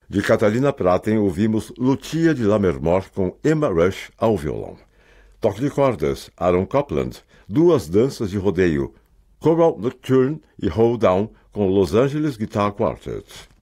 De Catalina Praten ouvimos Lucia de Lammermoor com Emma Rush ao violão. Toque de cordas, Aaron Copland, duas danças de rodeio, Choral Nocturne e Hold Down com Los Angeles Guitar Quartet.